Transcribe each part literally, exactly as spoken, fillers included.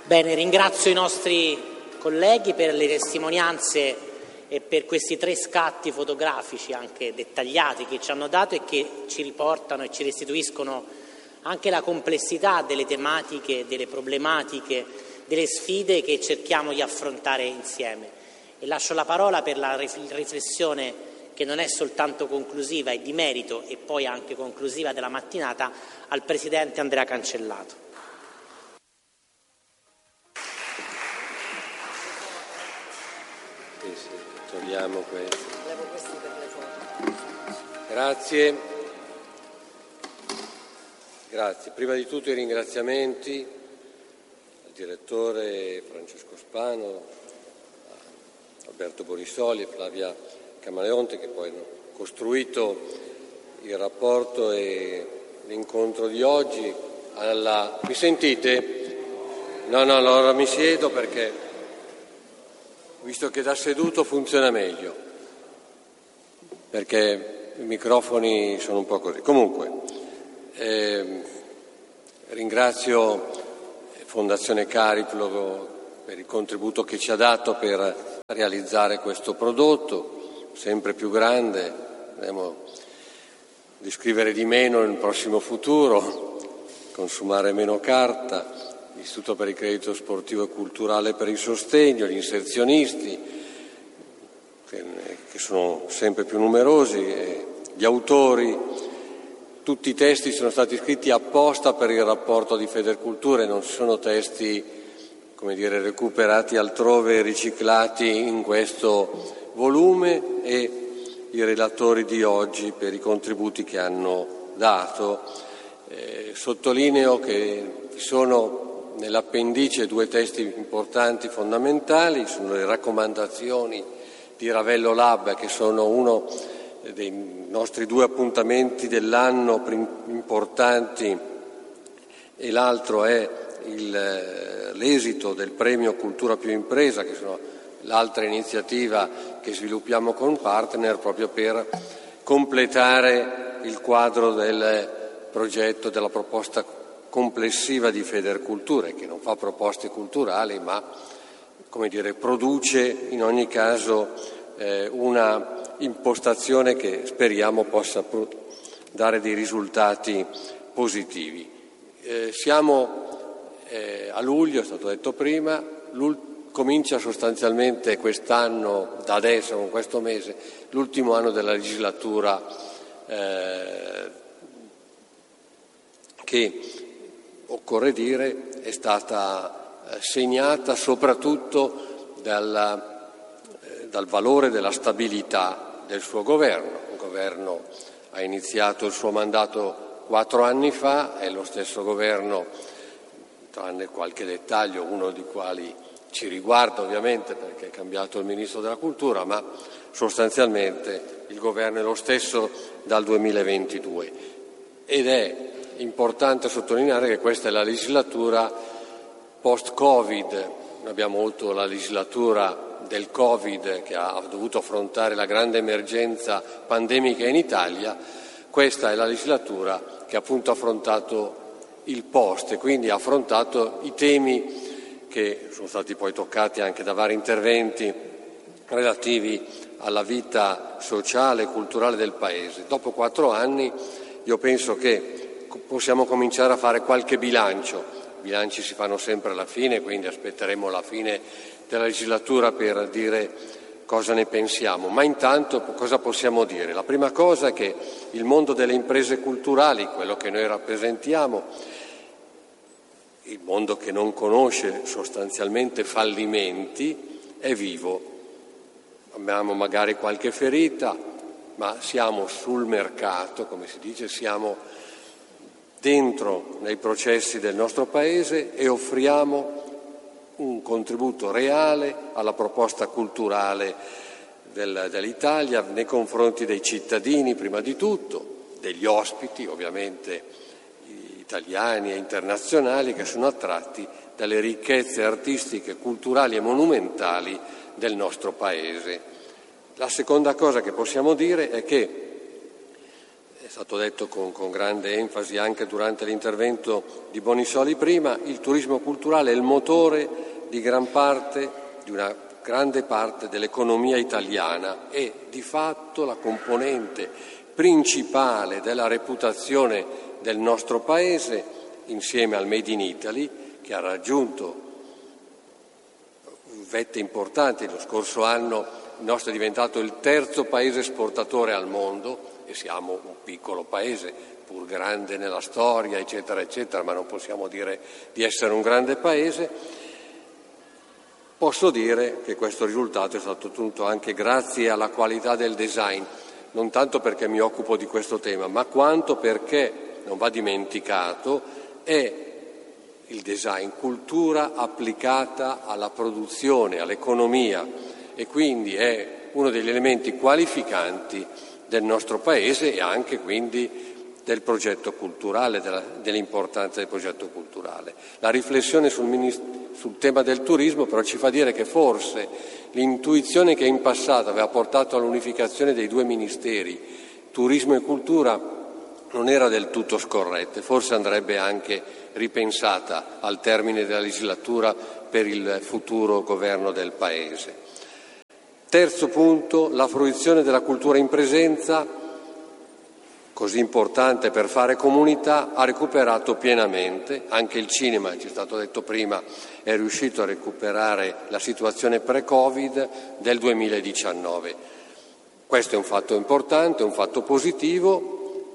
Bene, ringrazio i nostri colleghi per le testimonianze e per questi tre scatti fotografici anche dettagliati che ci hanno dato e che ci riportano e ci restituiscono anche la complessità delle tematiche, delle problematiche, delle sfide che cerchiamo di affrontare insieme. E lascio la parola per la riflessione che non è soltanto conclusiva e di merito e poi anche conclusiva della mattinata al Presidente Andrea Cancellato. Sì, sì, togliamo questo. Grazie. Grazie. Prima di tutto i ringraziamenti al direttore Francesco Spano, a Alberto Bonisoli e Flavia Camaleonte che poi hanno costruito il rapporto e l'incontro di oggi. Alla... Mi sentite? No, no, allora mi siedo perché, visto che da seduto funziona meglio, perché i microfoni sono un po' così. Comunque, eh, ringrazio Fondazione Cariplo per il contributo che ci ha dato per realizzare questo prodotto, sempre più grande, vedremo di scrivere di meno nel prossimo futuro, consumare meno carta, l'Istituto per il Credito Sportivo e Culturale per il Sostegno, gli inserzionisti, che, che sono sempre più numerosi, e gli autori. Tutti i testi sono stati scritti apposta per il rapporto di Federculture, non sono testi, come dire, recuperati altrove e riciclati in questo volume, e i relatori di oggi per i contributi che hanno dato. Eh, sottolineo che ci sono nell'appendice due testi importanti, fondamentali, sono le raccomandazioni di Ravello Lab, che sono uno dei nostri due appuntamenti dell'anno importanti, e l'altro è il, l'esito del premio Cultura più Impresa, che sono l'altra iniziativa che sviluppiamo con partner proprio per completare il quadro del progetto, della proposta complessiva di Federculture, che non fa proposte culturali ma, come dire, produce in ogni caso eh, una impostazione che speriamo possa dare dei risultati positivi. Eh, siamo eh, a luglio, è stato detto prima, comincia sostanzialmente quest'anno, da adesso, con questo mese, l'ultimo anno della legislatura eh, che, occorre dire, è stata eh, segnata soprattutto dal, eh, dal valore della stabilità del suo governo. Il governo ha iniziato il suo mandato quattro anni fa, è lo stesso governo, tranne qualche dettaglio, uno di quali ci riguarda ovviamente perché è cambiato il Ministro della Cultura, ma sostanzialmente il governo è lo stesso dal duemilaventidue. Ed è importante sottolineare che questa è la legislatura post-Covid. Noi abbiamo avuto la legislatura del Covid che ha dovuto affrontare la grande emergenza pandemica in Italia. Questa è la legislatura che appunto ha affrontato il post e quindi ha affrontato i temi che sono stati poi toccati anche da vari interventi relativi alla vita sociale e culturale del Paese. Dopo quattro anni io penso che possiamo cominciare a fare qualche bilancio. I bilanci si fanno sempre alla fine, quindi aspetteremo la fine della legislatura per dire cosa ne pensiamo. Ma intanto cosa possiamo dire? La prima cosa è che il mondo delle imprese culturali, quello che noi rappresentiamo, il mondo che non conosce sostanzialmente fallimenti, è vivo. Abbiamo magari qualche ferita, ma siamo sul mercato, come si dice, siamo dentro nei processi del nostro Paese e offriamo un contributo reale alla proposta culturale del, dell'Italia nei confronti dei cittadini prima di tutto, degli ospiti ovviamente italiani e internazionali che sono attratti dalle ricchezze artistiche, culturali e monumentali del nostro Paese. La seconda cosa che possiamo dire è che stato detto con, con grande enfasi anche durante l'intervento di Bonisoli prima, il turismo culturale è il motore di gran parte, di una grande parte dell'economia italiana e di fatto la componente principale della reputazione del nostro Paese, insieme al Made in Italy, che ha raggiunto vette importanti. Lo scorso anno il nostro è diventato il terzo paese esportatore al mondo e siamo un piccolo paese, pur grande nella storia, eccetera, eccetera, ma non possiamo dire di essere un grande paese. Posso dire che questo risultato è stato ottenuto anche grazie alla qualità del design, non tanto perché mi occupo di questo tema, ma quanto perché, non va dimenticato, è il design, cultura applicata alla produzione, all'economia, e quindi è uno degli elementi qualificanti del nostro Paese e anche quindi del progetto culturale, della, dell'importanza del progetto culturale. La riflessione sul, minist- sul tema del turismo però ci fa dire che forse l'intuizione che in passato aveva portato all'unificazione dei due ministeri, turismo e cultura, non era del tutto scorretta, forse andrebbe anche ripensata al termine della legislatura per il futuro governo del Paese. Terzo punto, la fruizione della cultura in presenza, così importante per fare comunità, ha recuperato pienamente. Anche il cinema, ci è stato detto prima, è riuscito a recuperare la situazione pre-Covid del duemiladiciannove. Questo è un fatto importante, un fatto positivo.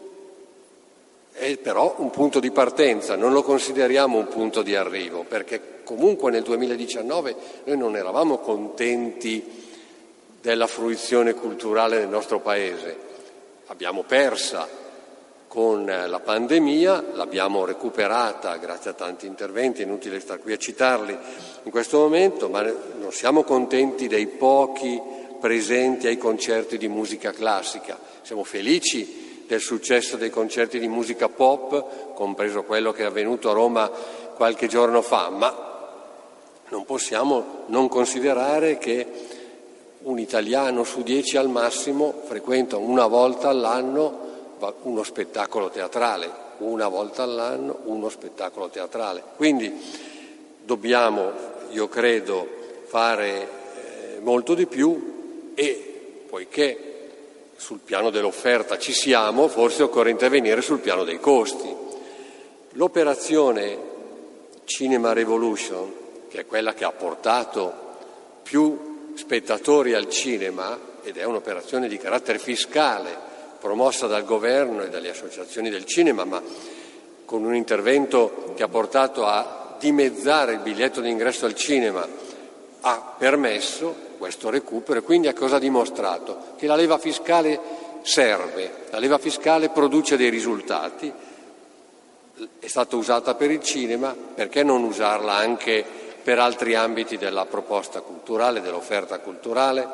È però un punto di partenza, non lo consideriamo un punto di arrivo, perché comunque nel duemiladiciannove noi non eravamo contenti della fruizione culturale del nostro Paese. Abbiamo persa con la pandemia, l'abbiamo recuperata grazie a tanti interventi, è inutile star qui a citarli in questo momento, ma non siamo contenti dei pochi presenti ai concerti di musica classica. Siamo felici del successo dei concerti di musica pop, compreso quello che è avvenuto a Roma qualche giorno fa, ma non possiamo non considerare che un italiano su dieci al massimo frequenta una volta all'anno uno spettacolo teatrale, una volta all'anno uno spettacolo teatrale. Quindi dobbiamo, io credo, fare eh, molto di più e poiché sul piano dell'offerta ci siamo, forse occorre intervenire sul piano dei costi. L'operazione Cinema Revolution, che è quella che ha portato più spettatori al cinema, ed è un'operazione di carattere fiscale promossa dal governo e dalle associazioni del cinema, ma con un intervento che ha portato a dimezzare il biglietto d'ingresso al cinema, ha permesso questo recupero e quindi a cosa ha dimostrato? Che la leva fiscale serve, la leva fiscale produce dei risultati, è stata usata per il cinema, perché non usarla anche per altri ambiti della proposta culturale, dell'offerta culturale?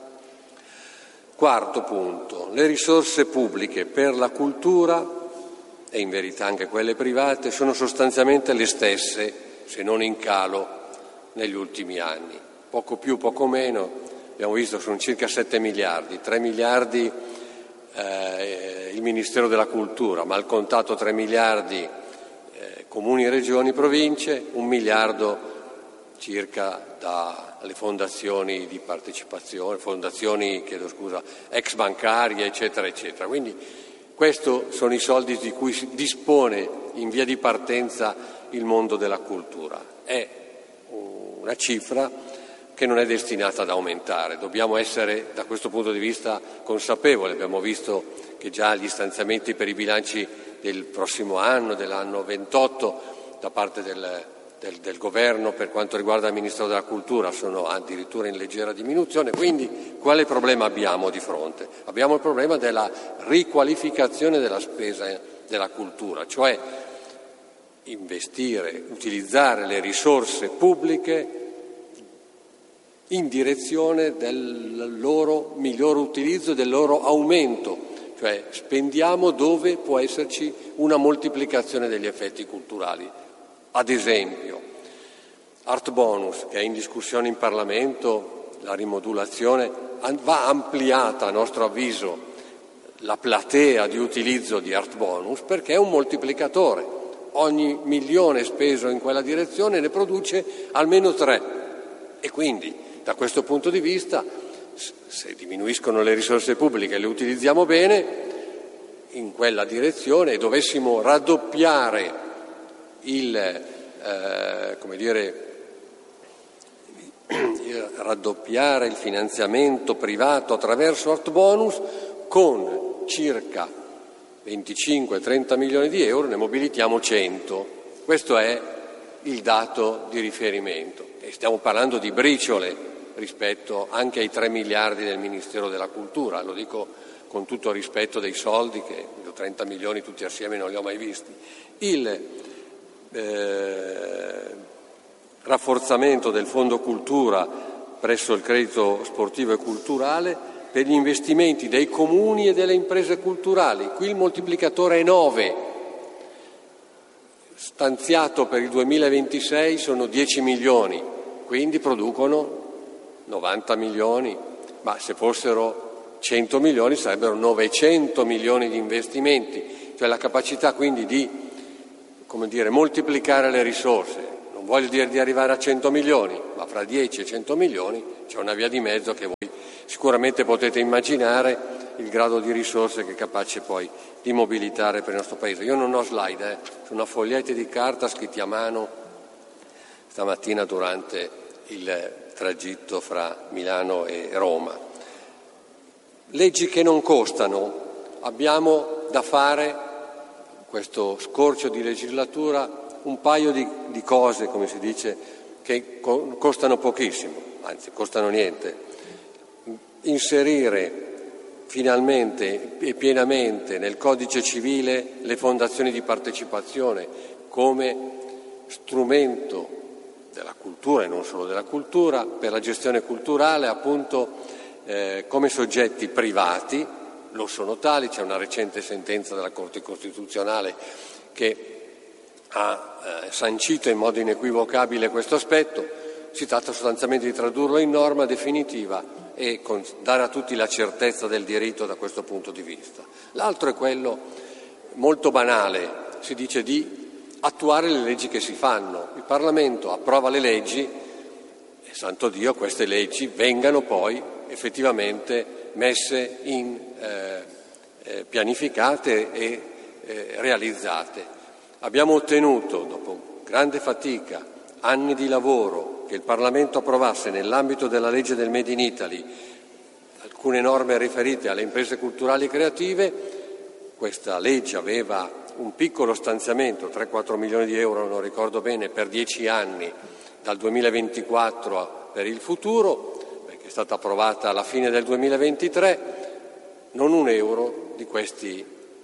Quarto punto, le risorse pubbliche per la cultura, e in verità anche quelle private, sono sostanzialmente le stesse, se non in calo, negli ultimi anni. Poco più, poco meno, abbiamo visto sono circa sette miliardi, tre miliardi eh, il Ministero della Cultura, mal contato tre miliardi eh, comuni, regioni, province, un miliardo circa dalle fondazioni di partecipazione, fondazioni, chiedo scusa, ex bancarie, eccetera, eccetera. Quindi questi sono i soldi di cui si dispone in via di partenza il mondo della cultura. È una cifra che non è destinata ad aumentare. Dobbiamo essere da questo punto di vista consapevoli. Abbiamo visto che già gli stanziamenti per i bilanci del prossimo anno, dell'anno ventotto, da parte del, del, del governo per quanto riguarda il Ministero della Cultura sono addirittura in leggera diminuzione. Quindi quale problema abbiamo di fronte? Abbiamo il problema della riqualificazione della spesa della cultura, cioè investire, utilizzare le risorse pubbliche in direzione del loro miglior utilizzo, del loro aumento, cioè spendiamo dove può esserci una moltiplicazione degli effetti culturali. Ad esempio, Art Bonus, che è in discussione in Parlamento, la rimodulazione, va ampliata a nostro avviso la platea di utilizzo di Art Bonus, perché è un moltiplicatore. Ogni milione speso in quella direzione ne produce almeno tre. E quindi, da questo punto di vista, se diminuiscono le risorse pubbliche e le utilizziamo bene in quella direzione e dovessimo raddoppiare il, eh, come dire, raddoppiare il finanziamento privato attraverso Art Bonus, con circa venticinque trenta milioni di euro ne mobilitiamo cento. Questo è il dato di riferimento e stiamo parlando di briciole rispetto anche ai tre miliardi del Ministero della Cultura. Lo dico con tutto il rispetto dei soldi, che trenta milioni tutti assieme non li ho mai visti. Il eh, rafforzamento del Fondo Cultura presso il credito sportivo e culturale per gli investimenti dei comuni e delle imprese culturali. Qui il moltiplicatore è nove, stanziato per il duemilaventisei sono dieci milioni, quindi producono novanta milioni, ma se fossero cento milioni sarebbero novecento milioni di investimenti, cioè la capacità quindi di, come dire, moltiplicare le risorse. Non voglio dire di arrivare a cento milioni, ma fra dieci e cento milioni c'è una via di mezzo che voi sicuramente potete immaginare il grado di risorse che è capace poi di mobilitare per il nostro Paese. Io non ho slide, eh, sono foglietti di carta scritti a mano stamattina durante il tragitto fra Milano e Roma. Leggi che non costano. Abbiamo da fare, questo scorcio di legislatura, un paio di, di cose, come si dice, che co- costano pochissimo, anzi costano niente. Inserire finalmente e pienamente nel codice civile le fondazioni di partecipazione come strumento della cultura e non solo della cultura per la gestione culturale, appunto eh, come soggetti privati, lo sono tali. C'è una recente sentenza della Corte Costituzionale che ha eh, sancito in modo inequivocabile questo aspetto. Si tratta sostanzialmente di tradurlo in norma definitiva e con, dare a tutti la certezza del diritto da questo punto di vista. L'altro è quello molto banale, si dice di attuare le leggi che si fanno. Il Parlamento approva le leggi e, santo Dio, queste leggi vengano poi effettivamente messe in eh, eh, pianificate e eh, realizzate. Abbiamo ottenuto, dopo grande fatica, anni di lavoro, che il Parlamento approvasse nell'ambito della legge del Made in Italy alcune norme riferite alle imprese culturali e creative. Questa legge aveva un piccolo stanziamento, tre quattro milioni di euro, non ricordo bene, per dieci anni, dal duemilaventiquattro per il futuro, perché è stata approvata alla fine del duemilaventitré. Non un euro di questi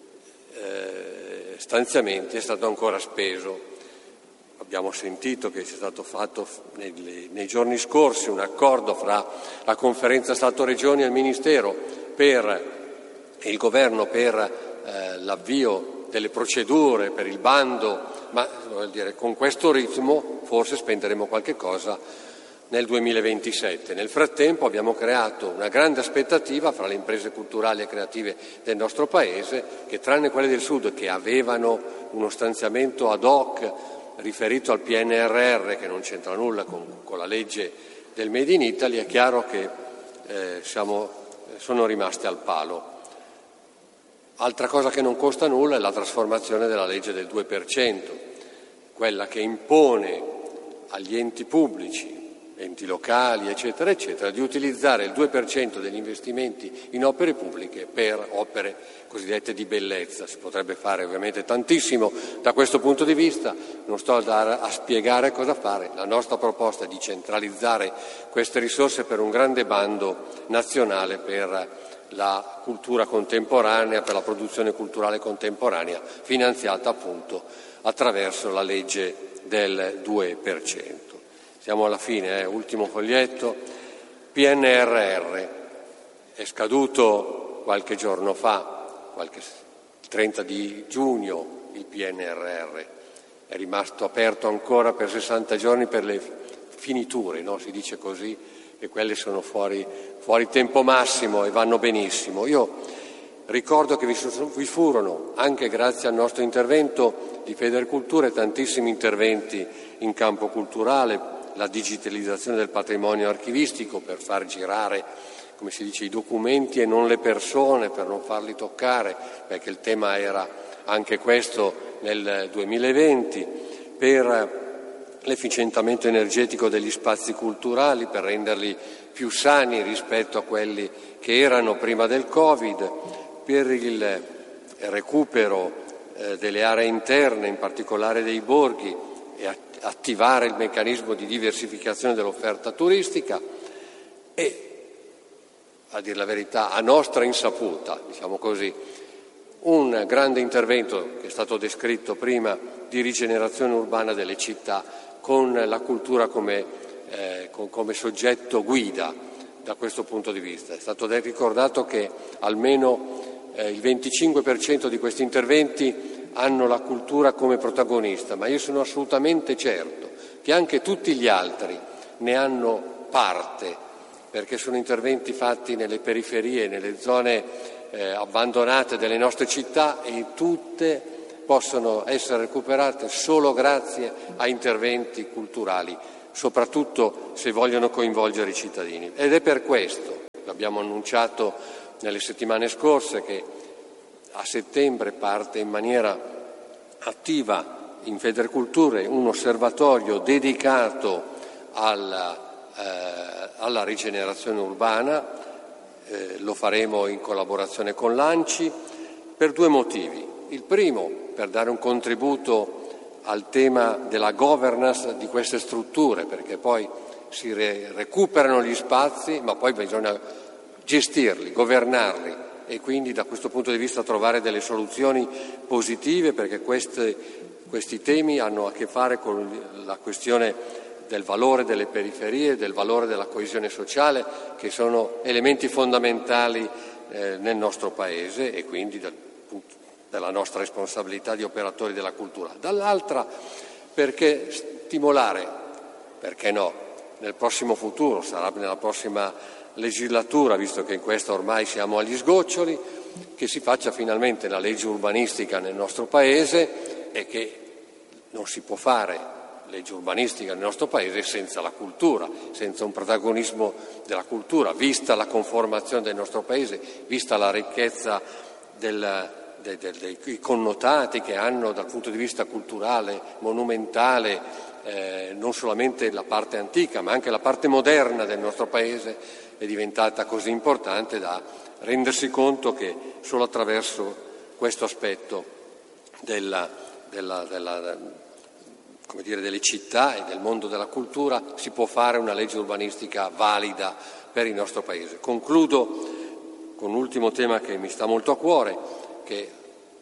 eh, stanziamenti è stato ancora speso. Abbiamo sentito che sia stato fatto nei, nei giorni scorsi un accordo fra la Conferenza Stato-Regioni e il Ministero per e il Governo per eh, l'avvio delle procedure per il bando, ma voglio dire, con questo ritmo forse spenderemo qualche cosa nel duemilaventisette. Nel frattempo abbiamo creato una grande aspettativa fra le imprese culturali e creative del nostro Paese, che tranne quelle del Sud che avevano uno stanziamento ad hoc riferito al P N R R, che non c'entra nulla con, con la legge del Made in Italy, è chiaro che eh, siamo, sono rimaste al palo. Altra cosa che non costa nulla è la trasformazione della legge del due per cento, quella che impone agli enti pubblici, enti locali, eccetera, eccetera, di utilizzare il due per cento degli investimenti in opere pubbliche per opere cosiddette di bellezza. Si potrebbe fare ovviamente tantissimo da questo punto di vista, non sto a, dare, a spiegare cosa fare. La nostra proposta è di centralizzare queste risorse per un grande bando nazionale per la cultura contemporanea, per la produzione culturale contemporanea, finanziata appunto attraverso la legge del due per cento. Siamo alla fine, eh? ultimo foglietto. P N R R è scaduto qualche giorno fa, qualche trenta di giugno il P N R R, è rimasto aperto ancora per sessanta giorni per le finiture, no? Si dice così, e quelle sono fuori, fuori tempo massimo e vanno benissimo. Io Ricordo che vi furono, anche grazie al nostro intervento di Federculture, tantissimi interventi in campo culturale, la digitalizzazione del patrimonio archivistico per far girare, come si dice, i documenti e non le persone, per non farli toccare, perché il tema era anche questo nel duemilaventi, per l'efficientamento energetico degli spazi culturali, per renderli più sani rispetto a quelli che erano prima del Covid, per il recupero eh, delle aree interne, in particolare dei borghi, e attivare il meccanismo di diversificazione dell'offerta turistica e, a dire la verità, a nostra insaputa, diciamo così, un grande intervento che è stato descritto prima di rigenerazione urbana delle città con la cultura come, eh, con, come soggetto guida da questo punto di vista. È stato ricordato che almeno eh, il venticinque per cento di questi interventi hanno la cultura come protagonista, ma io sono assolutamente certo che anche tutti gli altri ne hanno parte, perché sono interventi fatti nelle periferie, nelle zone eh, abbandonate delle nostre città, e tutte possono essere recuperate solo grazie a interventi culturali, soprattutto se vogliono coinvolgere i cittadini. Ed è per questo, l'abbiamo annunciato nelle settimane scorse, che a settembre parte in maniera attiva in Federculture un osservatorio dedicato alla, eh, alla rigenerazione urbana. Eh, lo faremo in collaborazione con l'ANCI per due motivi. Il primo, per dare un contributo al tema della governance di queste strutture, perché poi si re- recuperano gli spazi, ma poi bisogna gestirli, governarli, e quindi da questo punto di vista trovare delle soluzioni positive, perché queste, questi temi hanno a che fare con la questione del valore delle periferie, del valore della coesione sociale, che sono elementi fondamentali eh, nel nostro Paese e quindi del, della nostra responsabilità di operatori della cultura. Dall'altra, perché stimolare, perché no, nel prossimo futuro, sarà nella prossima legislatura, visto che in questa ormai siamo agli sgoccioli, che si faccia finalmente la legge urbanistica nel nostro Paese, e che non si può fare legge urbanistica nel nostro Paese senza la cultura, senza un protagonismo della cultura, vista la conformazione del nostro Paese, vista la ricchezza del, de, de, de, dei connotati che hanno dal punto di vista culturale, monumentale, eh, non solamente la parte antica ma anche la parte moderna del nostro Paese è diventata così importante da rendersi conto che solo attraverso questo aspetto della, della, della, come dire, delle città e del mondo della cultura si può fare una legge urbanistica valida per il nostro Paese. Concludo con un ultimo tema che mi sta molto a cuore, che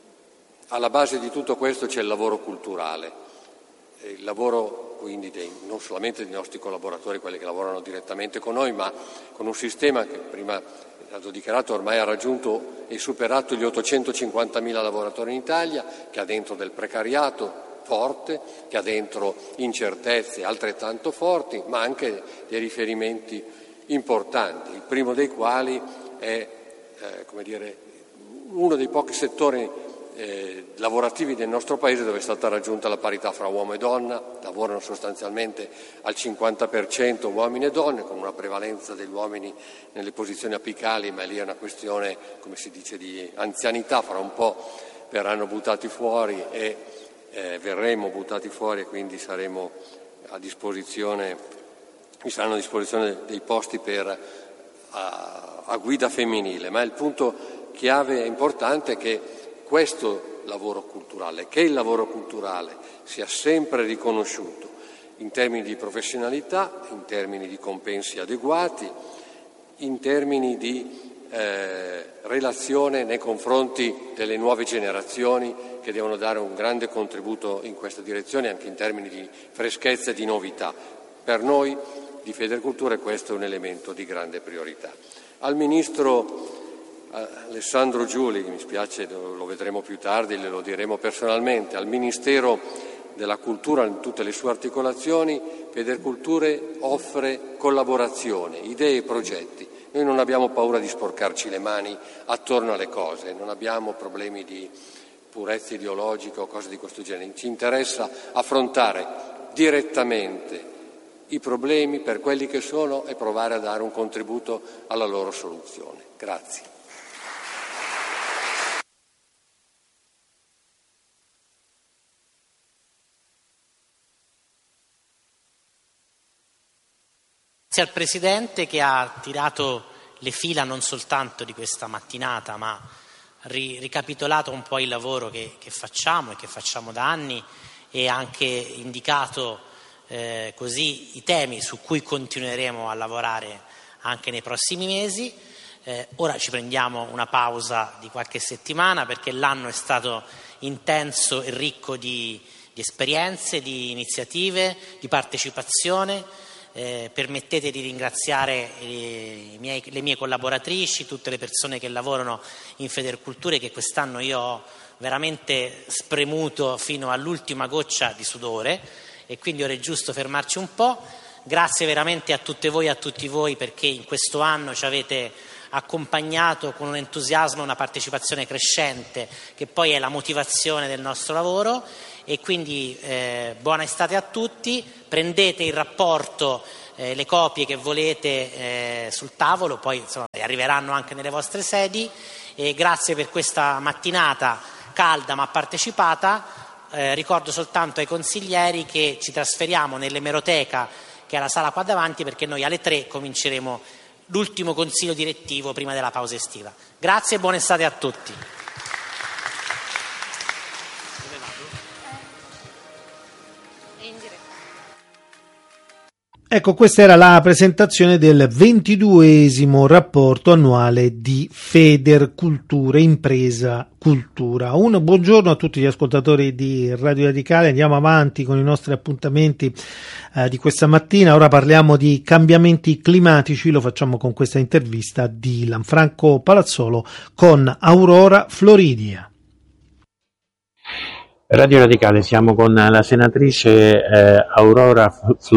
alla base di tutto questo c'è il lavoro culturale, il lavoro quindi dei, non solamente dei nostri collaboratori, quelli che lavorano direttamente con noi, ma con un sistema che prima è stato dichiarato ormai ha raggiunto e superato gli ottocentocinquantamila lavoratori in Italia, che ha dentro del precariato forte, che ha dentro incertezze altrettanto forti, ma anche dei riferimenti importanti, il primo dei quali è eh, come dire, uno dei pochi settori Eh, lavorativi del nostro Paese dove è stata raggiunta la parità fra uomo e donna. Lavorano sostanzialmente al cinquanta per cento uomini e donne, con una prevalenza degli uomini nelle posizioni apicali, ma lì è una questione, come si dice, di anzianità. Fra un po' verranno buttati fuori e eh, verremo buttati fuori, e quindi saremo a disposizione, ci saranno a disposizione dei posti per a, a guida femminile. Ma il punto chiave e importante è che questo lavoro culturale, che il lavoro culturale sia sempre riconosciuto in termini di professionalità, in termini di compensi adeguati, in termini di eh, relazione nei confronti delle nuove generazioni, che devono dare un grande contributo in questa direzione, anche in termini di freschezza e di novità. Per noi di Federculture questo è un elemento di grande priorità. Al Ministro Alessandro Giuli, mi spiace, lo vedremo più tardi, glielo diremo personalmente, al Ministero della Cultura in tutte le sue articolazioni, Federculture offre collaborazione, idee e progetti. Noi non abbiamo paura di sporcarci le mani attorno alle cose, non abbiamo problemi di purezza ideologica o cose di questo genere. Ci interessa affrontare direttamente i problemi per quelli che sono e provare a dare un contributo alla loro soluzione. Grazie. Grazie al Presidente che ha tirato le fila non soltanto di questa mattinata, ma ri- ricapitolato un po' il lavoro che, che facciamo e che facciamo da anni, e anche indicato eh, così i temi su cui continueremo a lavorare anche nei prossimi mesi. Eh, ora ci prendiamo una pausa di qualche settimana perché l'anno è stato intenso e ricco di, di esperienze, di iniziative, di partecipazione. Eh, permettete di ringraziare eh, i miei, le mie collaboratrici, tutte le persone che lavorano in Federculture, che quest'anno io ho veramente spremuto fino all'ultima goccia di sudore, e quindi ora è giusto fermarci un po'. Grazie veramente a tutte voi e a tutti voi, perché in questo anno ci avete accompagnato con un entusiasmo e una partecipazione crescente, che poi è la motivazione del nostro lavoro. E quindi eh, buona estate a tutti, prendete il rapporto, eh, le copie che volete eh, sul tavolo, poi insomma, arriveranno anche nelle vostre sedi, e grazie per questa mattinata calda ma partecipata. Eh, ricordo soltanto ai consiglieri che ci trasferiamo nell'emeroteca, che è la sala qua davanti, perché noi alle tre cominceremo l'ultimo consiglio direttivo prima della pausa estiva. Grazie e buona estate a tutti. Ecco, questa era la presentazione del ventiduesimo rapporto annuale di Federculture, Impresa Cultura. Un buongiorno a tutti gli ascoltatori di Radio Radicale. Andiamo avanti con i nostri appuntamenti eh, di questa mattina. Ora parliamo di cambiamenti climatici, lo facciamo con questa intervista di Lanfranco Palazzolo con Aurora Floridia. Radio Radicale, siamo con la senatrice eh, Aurora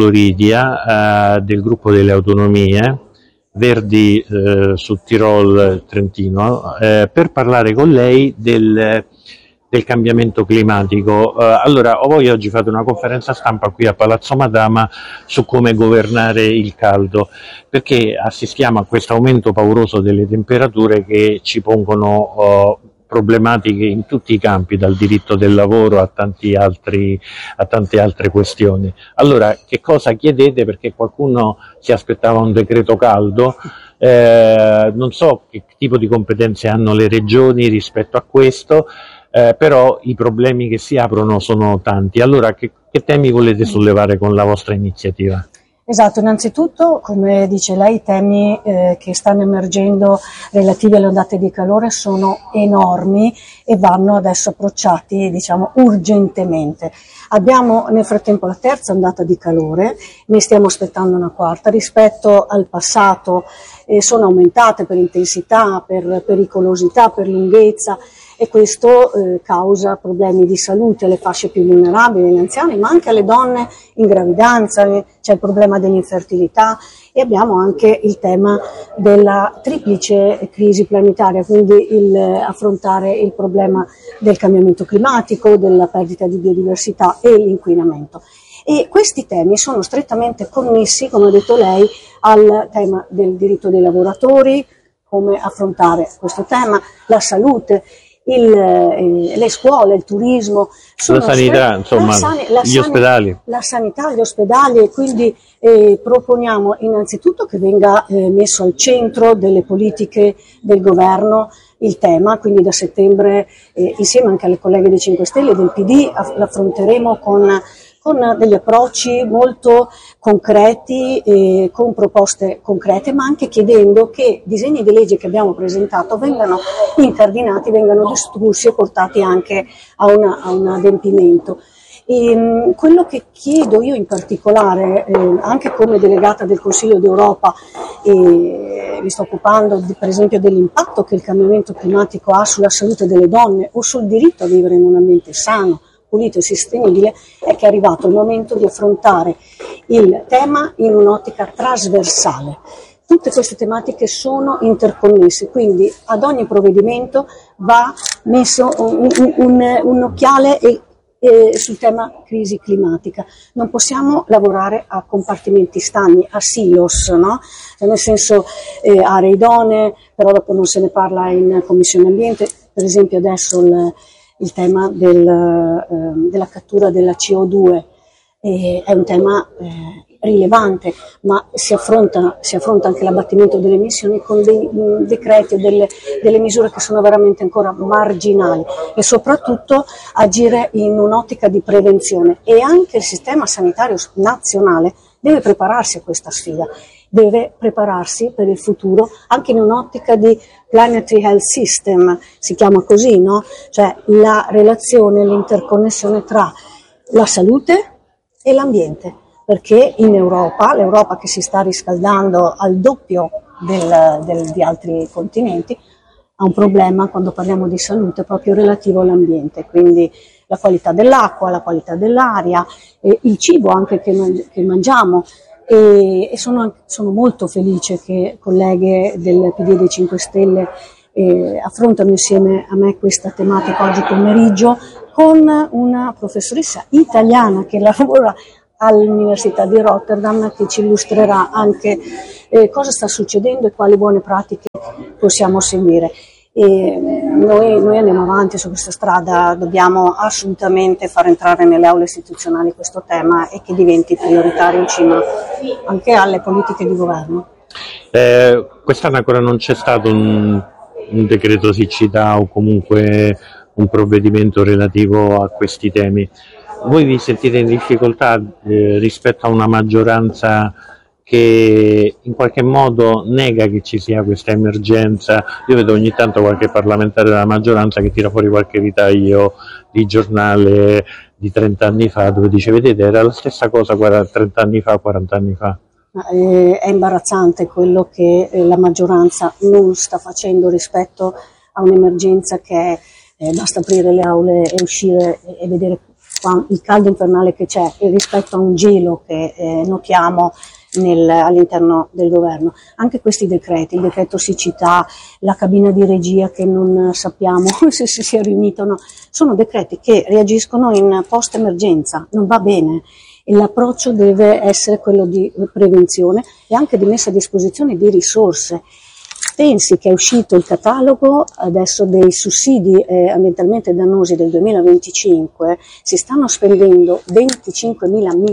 Floridia eh, del gruppo delle autonomie Verdi eh, sul Tirol Trentino eh, per parlare con lei del, del cambiamento climatico. Eh, allora, voi oggi fate una conferenza stampa qui a Palazzo Madama su come governare il caldo, perché assistiamo a questo aumento pauroso delle temperature che ci pongono oh, problematiche in tutti i campi, dal diritto del lavoro a tanti altri, a tante altre questioni. Allora, che cosa chiedete? Perché qualcuno si aspettava un decreto caldo, eh, non so che tipo di competenze hanno le regioni rispetto a questo, eh, però i problemi che si aprono sono tanti. Allora, che, che temi volete sollevare con la vostra iniziativa? Esatto, innanzitutto, come dice lei, i temi eh, che stanno emergendo relativi alle ondate di calore sono enormi e vanno adesso approcciati, diciamo, urgentemente. Abbiamo nel frattempo la terza ondata di calore, ne stiamo aspettando una quarta. Rispetto al passato eh, sono aumentate per intensità, per pericolosità, per lunghezza, e questo eh, causa problemi di salute alle fasce più vulnerabili, agli anziani, ma anche alle donne in gravidanza. C'è il problema dell'infertilità e abbiamo anche il tema della triplice crisi planetaria, quindi il, affrontare il problema del cambiamento climatico, della perdita di biodiversità e l'inquinamento. E questi temi sono strettamente connessi, come ha detto lei, al tema del diritto dei lavoratori, come affrontare questo tema, la salute, Il, eh, le scuole, il turismo, sono la sanità, stre- insomma, la sani- la gli sani- ospedali. La sanità, gli ospedali, e quindi eh, proponiamo innanzitutto che venga eh, messo al centro delle politiche del governo il tema, quindi da settembre eh, insieme anche alle colleghe dei cinque Stelle e del P D aff- l'affronteremo con con degli approcci molto concreti, eh, con proposte concrete, ma anche chiedendo che disegni di legge che abbiamo presentato vengano incardinati, vengano discussi e portati anche a, una, a un adempimento. E, quello che chiedo io in particolare, eh, anche come delegata del Consiglio d'Europa, eh, mi sto occupando di, per esempio dell'impatto che il cambiamento climatico ha sulla salute delle donne o sul diritto a vivere in un ambiente sano, pulito e sostenibile, è che è arrivato il momento di affrontare il tema in un'ottica trasversale. tutte queste tematiche sono interconnesse, quindi ad ogni provvedimento va messo un, un, un, un occhiale e Eh, sul tema crisi climatica. Non possiamo lavorare a compartimenti stagni, a silos, no? Nel senso eh, aree idonee, però dopo non se ne parla in Commissione Ambiente. Per esempio adesso il, il tema del, eh, della cattura della C O due eh, è un tema eh, rilevante, ma si affronta, si affronta anche l'abbattimento delle emissioni con dei mh, decreti o delle, delle misure che sono veramente ancora marginali, e soprattutto agire in un'ottica di prevenzione. E anche il sistema sanitario nazionale deve prepararsi a questa sfida, deve prepararsi per il futuro anche in un'ottica di Planetary Health System, si chiama così, no? Cioè la relazione, l'interconnessione tra la salute e l'ambiente. Perché in Europa, l'Europa che si sta riscaldando al doppio del, del, di altri continenti, ha un problema quando parliamo di salute proprio relativo all'ambiente, quindi la qualità dell'acqua, la qualità dell'aria, eh, il cibo anche che, man- che mangiamo, e, e sono, sono molto felice che colleghe del P D dei cinque Stelle eh, affrontano insieme a me questa tematica oggi pomeriggio con una professoressa italiana che lavora all'Università di Rotterdam, che ci illustrerà anche eh, cosa sta succedendo e quali buone pratiche possiamo seguire. E noi, noi andiamo avanti su questa strada, dobbiamo assolutamente far entrare nelle aule istituzionali questo tema e che diventi prioritario in cima anche alle politiche di governo. Eh, quest'anno ancora non c'è stato un, un decreto siccità o comunque un provvedimento relativo a questi temi. Voi vi sentite in difficoltà eh, rispetto a una maggioranza che in qualche modo nega che ci sia questa emergenza? Io vedo ogni tanto qualche parlamentare della maggioranza che tira fuori qualche ritaglio di giornale di trenta anni fa dove dice: vedete, era la stessa cosa trenta anni fa, quaranta anni fa. È imbarazzante quello che la maggioranza non sta facendo rispetto a un'emergenza che è, eh, basta aprire le aule e uscire e vedere il caldo infernale che c'è rispetto a un gelo che eh, notiamo nel, all'interno del governo. Anche questi decreti, il decreto siccità, la cabina di regia che non sappiamo se si sia riunita o no, sono decreti che reagiscono in post emergenza, non va bene. E l'approccio deve essere quello di prevenzione e anche di messa a disposizione di risorse. Pensi che è uscito il catalogo adesso dei sussidi eh, ambientalmente dannosi del duemilaventicinque, si stanno spendendo venticinque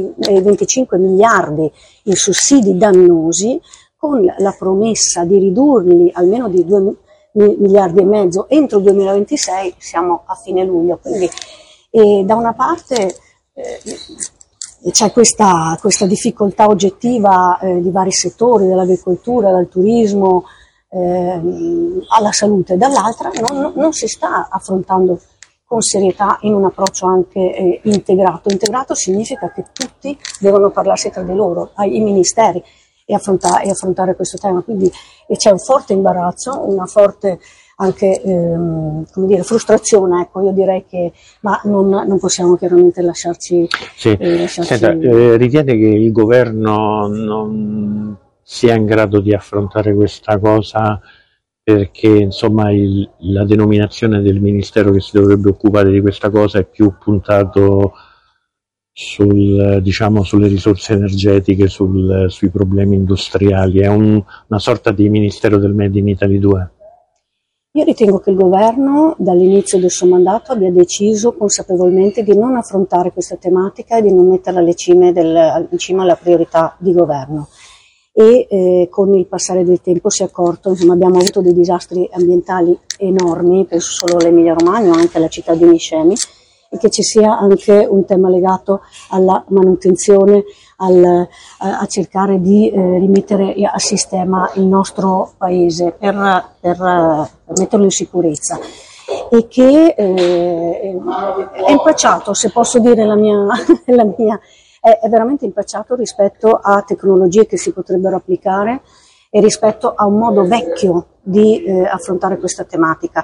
miliardi in sussidi dannosi, con la promessa di ridurli almeno di due miliardi e mezzo entro il duemilaventisei, siamo a fine luglio. Quindi eh, da una parte eh, c'è questa, questa difficoltà oggettiva eh, di vari settori, dall'agricoltura, dal turismo, Eh, alla salute, dall'altra non, non si sta affrontando con serietà in un approccio anche eh, integrato. Integrato significa che tutti devono parlarsi tra di loro, ai ministeri, e, affronta- e affrontare questo tema, quindi e c'è un forte imbarazzo, una forte anche ehm, come dire, frustrazione, ecco, io direi che, ma non, non possiamo chiaramente lasciarci, sì. eh, lasciarci... Senta, eh, ritiene che il governo non sia in grado di affrontare questa cosa, perché insomma il, la denominazione del ministero che si dovrebbe occupare di questa cosa è più puntato sul, diciamo, sulle risorse energetiche, sul, sui problemi industriali, è un, una sorta di ministero del Made in Italy due? Io ritengo che il governo dall'inizio del suo mandato abbia deciso consapevolmente di non affrontare questa tematica e di non metterla alle cime del, in cima alla priorità di governo. E eh, con il passare del tempo si è accorto, insomma, abbiamo avuto dei disastri ambientali enormi, penso solo all'Emilia Romagna o anche alla città di Niscemi, e che ci sia anche un tema legato alla manutenzione, al, a, a cercare di eh, rimettere a sistema il nostro paese per, per, per metterlo in sicurezza, e che eh, è impacciato, se posso dire la mia, la mia è veramente impacciato rispetto a tecnologie che si potrebbero applicare e rispetto a un modo vecchio di eh, affrontare questa tematica.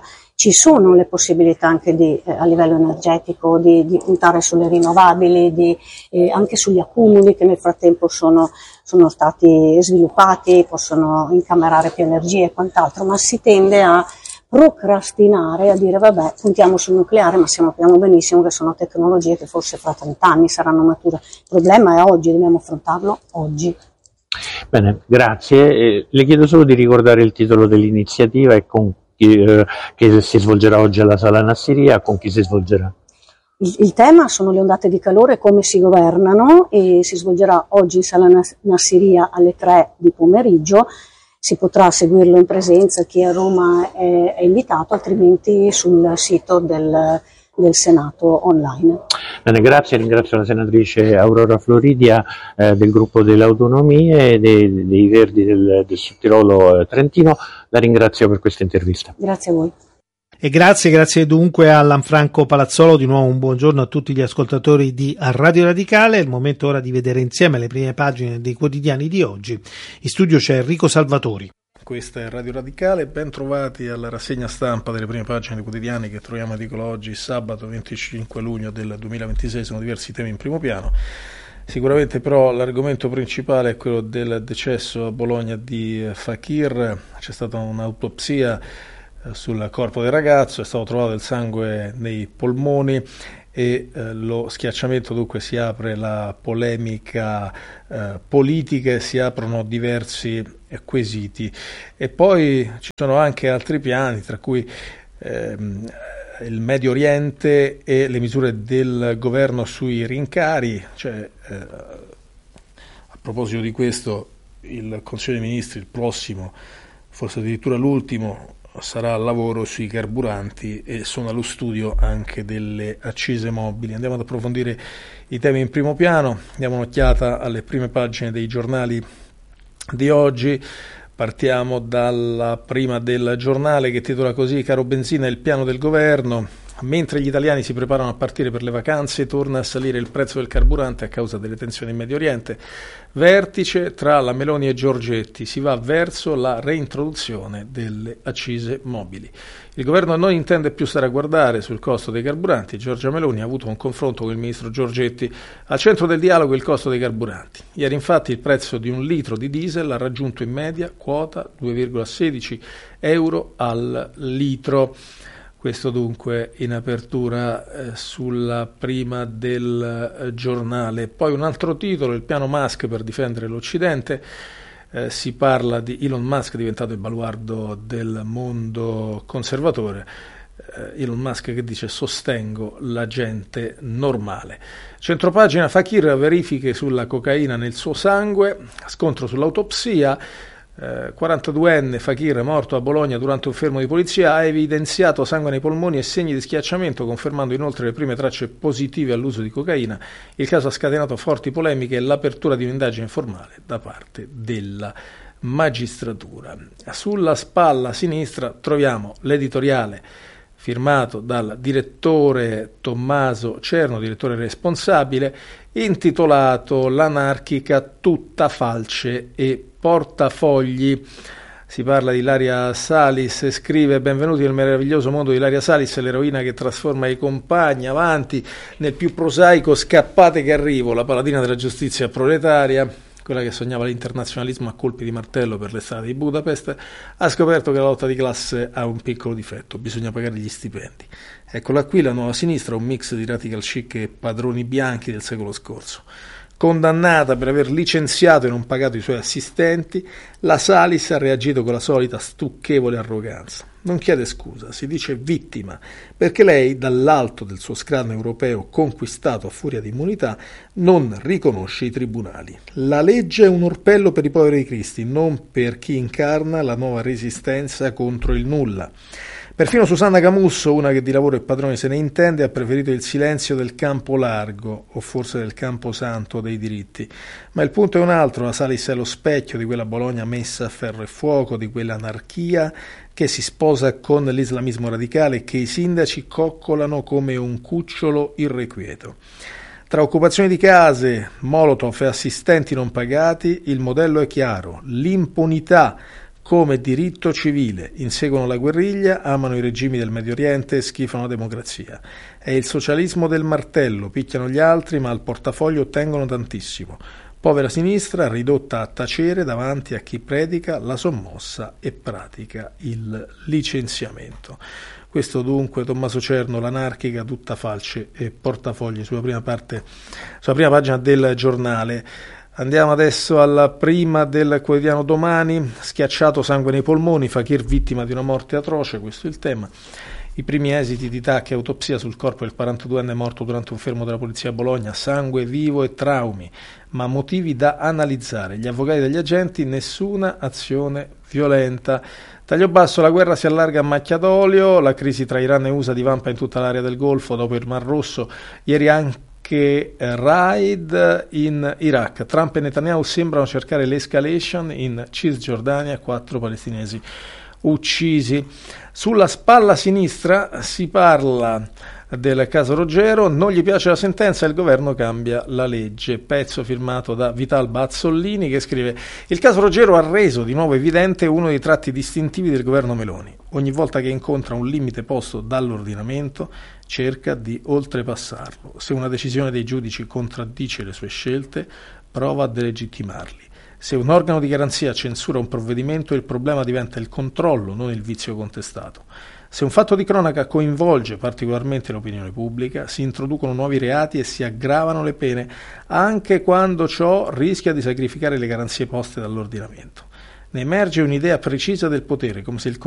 ci sono le possibilità anche di, eh, a livello energetico di, di puntare sulle rinnovabili, di, eh, anche sugli accumuli che nel frattempo sono, sono stati sviluppati, possono incamerare più energie e quant'altro, ma si tende a procrastinare, a dire vabbè puntiamo sul nucleare, ma sappiamo benissimo che sono tecnologie che forse fra trent'anni saranno mature. Il problema è oggi, dobbiamo affrontarlo oggi. Bene, grazie. Eh, le chiedo solo di ricordare il titolo dell'iniziativa e con chi, eh, che si svolgerà oggi alla Sala Nassiria, con chi si svolgerà. Il, il tema sono le ondate di calore, come si governano, e si svolgerà oggi in Sala Nassiria alle tre di pomeriggio. Si potrà seguirlo in presenza, chi è a Roma è, è invitato, altrimenti sul sito del, del Senato online. Bene, grazie, ringrazio la senatrice Aurora Floridia eh, del gruppo delle autonomie e dei, dei Verdi del, del Sudtirolo eh, Trentino, la ringrazio per questa intervista. Grazie a voi. E grazie, grazie dunque a Lanfranco Palazzolo, di nuovo un buongiorno a tutti gli ascoltatori di Radio Radicale. È il momento ora di vedere insieme le prime pagine dei quotidiani di oggi. In studio c'è Enrico Salvatori. Questa è Radio Radicale, ben trovati alla rassegna stampa delle prime pagine dei quotidiani che troviamo edicolo oggi, sabato venticinque luglio del duemilaventisei, sono diversi temi in primo piano. Sicuramente però l'argomento principale è quello del decesso a Bologna di Fakir. C'è stata un'autopsia sul corpo del ragazzo, è stato trovato del sangue nei polmoni e eh, lo schiacciamento, dunque si apre la polemica eh, politica e si aprono diversi eh, quesiti. E poi ci sono anche altri piani, tra cui ehm, il Medio Oriente e le misure del governo sui rincari. Cioè, eh, a proposito di questo, il Consiglio dei Ministri, il prossimo, forse addirittura l'ultimo, sarà al lavoro sui carburanti e sono allo studio anche delle accise mobili. Andiamo ad approfondire i temi in primo piano, diamo un'occhiata alle prime pagine dei giornali di oggi. Partiamo dalla prima del giornale che titola così: caro benzina, il piano del governo. Mentre gli italiani si preparano a partire per le vacanze, torna a salire il prezzo del carburante a causa delle tensioni in Medio Oriente. Vertice tra la Meloni e Giorgetti, si va verso la reintroduzione delle accise mobili. Il governo non intende più stare a guardare sul costo dei carburanti. Giorgia Meloni ha avuto un confronto con il ministro Giorgetti. Al centro del dialogo il costo dei carburanti. Ieri infatti il prezzo di un litro di diesel ha raggiunto in media quota due virgola sedici euro al litro. Questo dunque in apertura eh, sulla prima del eh, giornale. Poi un altro titolo, il piano Musk per difendere l'Occidente. Eh, si parla di Elon Musk diventato il baluardo del mondo conservatore. Eh, Elon Musk che dice: sostengo la gente normale. Centropagina, Fakir, verifiche sulla cocaina nel suo sangue, scontro sull'autopsia. Eh, quarantaduenne Fakir, morto a Bologna durante un fermo di polizia, ha evidenziato sangue nei polmoni e segni di schiacciamento, confermando inoltre le prime tracce positive all'uso di cocaina. Il caso ha scatenato forti polemiche e l'apertura di un'indagine formale da parte della magistratura. Sulla spalla sinistra troviamo l'editoriale firmato dal direttore Tommaso Cerno, direttore responsabile, intitolato L'anarchica tutta falce e portafogli. Si parla di Ilaria Salis e scrive: benvenuti nel meraviglioso mondo di Ilaria Salis, l'eroina che trasforma i compagni, avanti nel più prosaico scappate che arrivo, la paladina della giustizia proletaria, quella che sognava l'internazionalismo a colpi di martello per le strade di Budapest, ha scoperto che la lotta di classe ha un piccolo difetto: bisogna pagare gli stipendi. Eccola qui la nuova sinistra, un mix di radical chic e padroni bianchi del secolo scorso. Condannata per aver licenziato e non pagato i suoi assistenti, la Salis ha reagito con la solita stucchevole arroganza. Non chiede scusa, si dice vittima, perché lei, dall'alto del suo scranno europeo conquistato a furia di immunità, non riconosce i tribunali. La legge è un orpello per i poveri di Cristi, non per chi incarna la nuova resistenza contro il nulla. Perfino Susanna Camusso, una che di lavoro e padrone se ne intende, ha preferito il silenzio del campo largo, o forse del campo santo dei diritti. Ma il punto è un altro: la Salis è lo specchio di quella Bologna messa a ferro e fuoco, di quell'anarchia che si sposa con l'islamismo radicale e che i sindaci coccolano come un cucciolo irrequieto. Tra occupazioni di case, molotov e assistenti non pagati, il modello è chiaro: l'impunità come diritto civile, inseguono la guerriglia, amano i regimi del Medio Oriente e schifano la democrazia. È il socialismo del martello, picchiano gli altri ma al portafoglio ottengono tantissimo. Povera sinistra ridotta a tacere davanti a chi predica la sommossa e pratica il licenziamento. Questo dunque Tommaso Cerno, l'anarchica, tutta falce e portafogli, sulla prima parte, sulla prima pagina del giornale. Andiamo adesso alla prima del quotidiano Domani. Schiacciato sangue nei polmoni, Fakir vittima di una morte atroce, questo è il tema. I primi esiti di T A C e autopsia sul corpo del quarantaduenne morto durante un fermo della polizia a Bologna, sangue vivo e traumi, ma motivi da analizzare. Gli avvocati degli agenti, nessuna azione violenta. Taglio basso, la guerra si allarga a macchia d'olio, la crisi tra Iran e U S A divampa in tutta l'area del Golfo dopo il Mar Rosso, ieri anche raid in Iraq. Trump e Netanyahu sembrano cercare l'escalation in Cisgiordania, quattro palestinesi uccisi. Sulla spalla sinistra si parla del caso Roggero, non gli piace la sentenza, il governo cambia la legge, pezzo firmato da Vital Bazzollini che scrive: il caso Roggero ha reso di nuovo evidente uno dei tratti distintivi del governo Meloni. Ogni volta che incontra un limite posto dall'ordinamento cerca di oltrepassarlo. Se una decisione dei giudici contraddice le sue scelte, prova a delegittimarli. Se un organo di garanzia censura un provvedimento, il problema diventa il controllo, non il vizio contestato. Se un fatto di cronaca coinvolge particolarmente l'opinione pubblica, si introducono nuovi reati e si aggravano le pene, anche quando ciò rischia di sacrificare le garanzie poste dall'ordinamento. Ne emerge un'idea precisa del potere, come se il